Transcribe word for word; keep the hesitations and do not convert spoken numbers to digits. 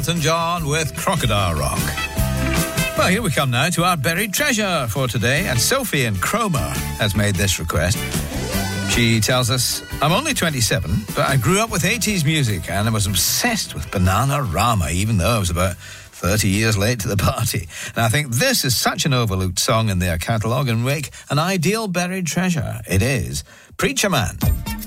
Elton John with Crocodile Rock. Well, here we come now to our buried treasure for today, and Sophie in Cromer has made this request. She tells us, I'm only twenty-seven, but I grew up with eighties music and I was obsessed with Bananarama, even though I was about thirty years late to the party. And I think this is such an overlooked song in their catalogue and make an ideal buried treasure. It is Preacher Man.